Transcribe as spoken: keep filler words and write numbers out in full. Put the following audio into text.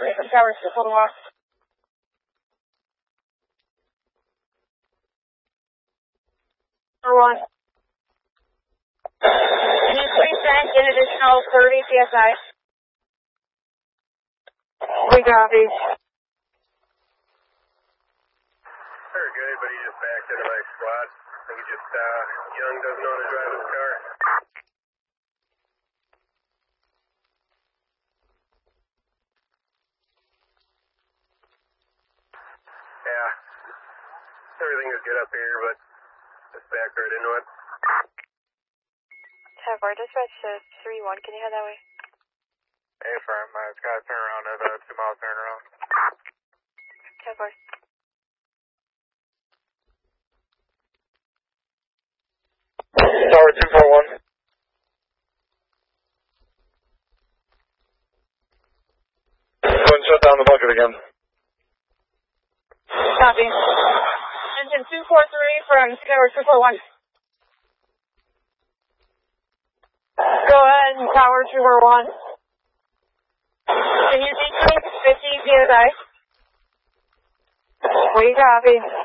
three from Tower two four one. One. Can you please send an additional thirty P S I? We copy. Very good, but he just backed into my squad. I think he just, uh, Young doesn't know how to drive his car. Yeah. Everything is good up here, but just backed right into it. ten four, dispatch to three one, can you head that way? Hey, firm, I've got to turn around at a two mile turnaround. ten four. Tower two four one. Go ahead and shut down the bucket again. Copy. Engine two four three from Tower two four one. Go ahead, Tower two four one. Can you decrease fifty P S I? We copy.